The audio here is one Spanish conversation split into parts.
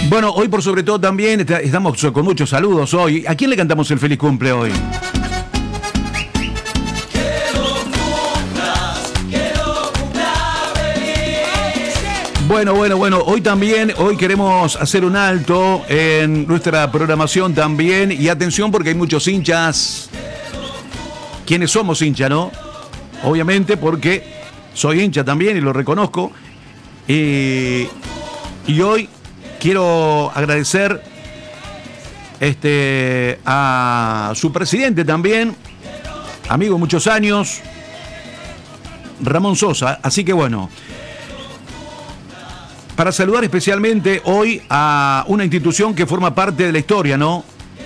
Bueno, hoy por sobre todo también estamos con muchos saludos hoy. ¿A quién le cantamos el feliz cumple hoy? Bueno, hoy queremos hacer un alto en nuestra programación también. Y atención porque hay muchos hinchas. ¿Quiénes somos hinchas, no? Obviamente porque soy hincha también y lo reconozco. Y hoy quiero agradecer a su presidente también, amigo de muchos años, Ramón Sosa. Así que bueno, para saludar especialmente hoy a una institución que forma parte de la historia, ¿no?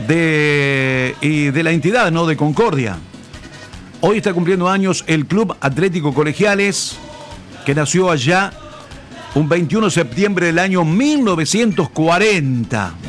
Y de la entidad, ¿no? De Concordia. Hoy está cumpliendo años el Club Atlético Colegiales, que nació allá un 21 de septiembre del año 1940.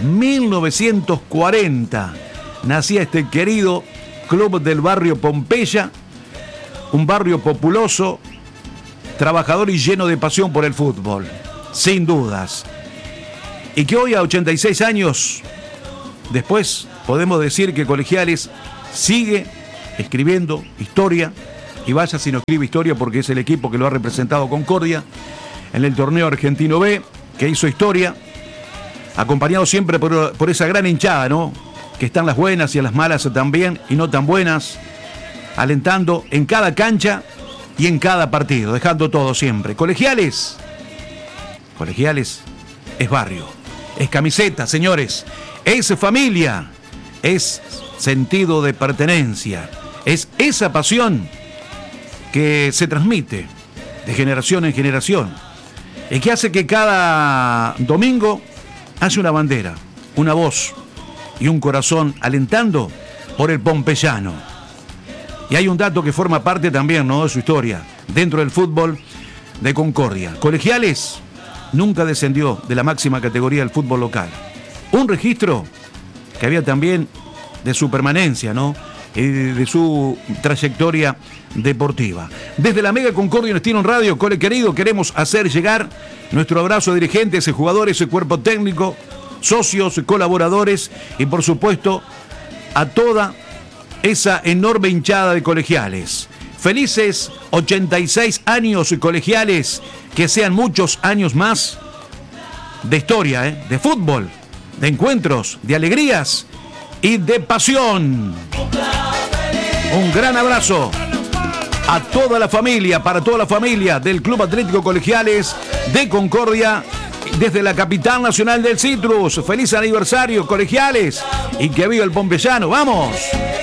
1940. Nacía este querido club del barrio Pompeya, un barrio populoso, trabajador y lleno de pasión por el fútbol, sin dudas. Y que hoy, a 86 años después, podemos decir que Colegiales sigue escribiendo historia, y vaya si no escribe historia porque es el equipo que lo ha representado Concordia en el torneo argentino B, que hizo historia, acompañado siempre por esa gran hinchada, ¿no? Que están las buenas y a las malas también, y no tan buenas, alentando en cada cancha y en cada partido, dejando todo siempre. Colegiales es barrio, es camiseta, señores, es familia, es sentido de pertenencia, es esa pasión que se transmite de generación en generación, y que hace que cada domingo haya una bandera, una voz y un corazón alentando por el pompeyano. Y hay un dato que forma parte también, ¿no?, de su historia dentro del fútbol de Concordia. Colegiales nunca descendió de la máxima categoría del fútbol local. Un registro que había también de su permanencia, ¿no?, de su trayectoria deportiva. Desde la Mega Concordia en Estilo Radio, Cole querido, queremos hacer llegar nuestro abrazo a dirigentes, jugadores, cuerpo técnico, socios, colaboradores y por supuesto a toda esa enorme hinchada de Colegiales. Felices 86 años Colegiales, que sean muchos años más de historia, de fútbol, de encuentros, de alegrías y de pasión. Un gran abrazo a toda la familia, para toda la familia del Club Atlético Colegiales de Concordia, desde la capital nacional del Citrus. Feliz aniversario, Colegiales, y que viva el pompeyano. ¡Vamos!